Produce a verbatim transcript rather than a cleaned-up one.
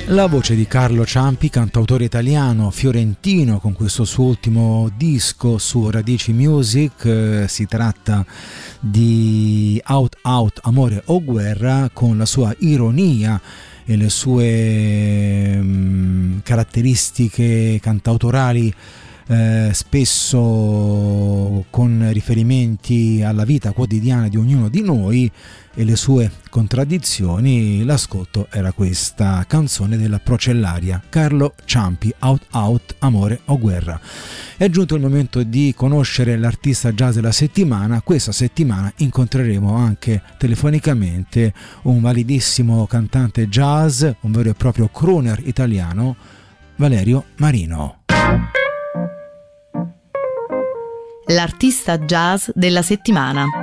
La voce di Carlo Ciampi, cantautore italiano fiorentino, con questo suo ultimo disco su Radici Music. Eh, si tratta di Out Out, Amore o Guerra, con la sua ironia e le sue mh, caratteristiche cantautorali, eh, spesso con riferimenti alla vita quotidiana di ognuno di noi e le sue contraddizioni. L'ascolto era questa canzone della Procellaria, Carlo Ciampi, Out Out, Amore o Guerra. È giunto il momento di conoscere l'artista jazz della settimana. Questa settimana incontreremo anche telefonicamente un validissimo cantante jazz, un vero e proprio crooner italiano, Valerio Marino. L'artista jazz della settimana.